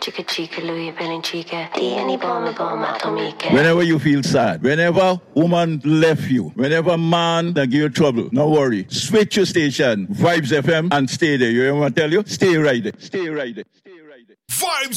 Chica chica, Louis Belinchica, Tieni bomba bomba atomica. Whenever you feel sad, whenever woman left you, whenever man that give you trouble, no worry. Switch your station, Vibes FM, and stay there. You hear what I tell you? Stay right there. Stay right there. Stay right there. Vibes